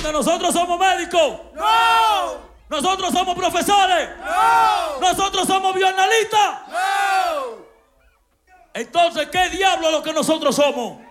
que nosotros somos médicos. ¡No! Nosotros somos profesores. ¡No! Nosotros somos bioanalistas. ¡No! Entonces, ¿qué diablo es lo que nosotros somos?